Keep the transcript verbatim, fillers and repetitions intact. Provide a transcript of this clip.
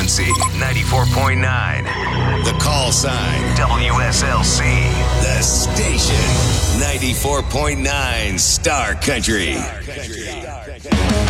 frequency, ninety-four point nine. The call sign, W S L C. The station, ninety-four point nine Star Country.